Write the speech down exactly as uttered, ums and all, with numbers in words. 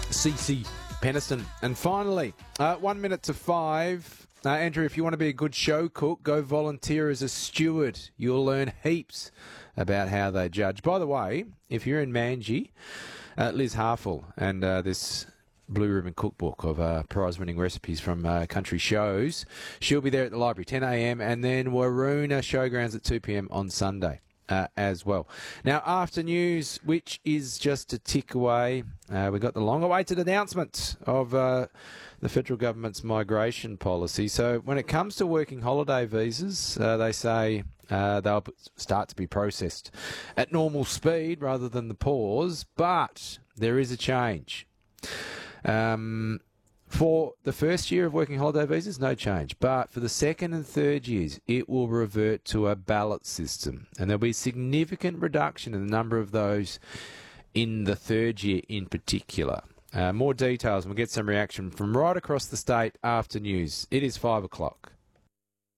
Cece Peniston. And finally, uh, one minute to five. Uh, Andrew, if you want to be a good show cook, go volunteer as a steward. You'll learn heaps about how they judge. By the way, if you're in Manji, uh, Liz Harful and uh, this Blue Ribbon Cookbook of uh, prize-winning recipes from uh, country shows, she'll be there at the library, ten a.m, and then Waroona Showgrounds at two p.m. on Sunday. Uh, as well. Now, after news, which is just a tick away, uh, we got the long-awaited announcement of uh, the federal government's migration policy. So when it comes to working holiday visas, uh, they say uh, they'll start to be processed at normal speed rather than the pause, but there is a change. Um... For the first year of working holiday visas, no change. But for the second and third years, it will revert to a ballot system. And there'll be a significant reduction in the number of those in the third year in particular. Uh, more details, and we'll get some reaction from right across the state after news. It is five o'clock.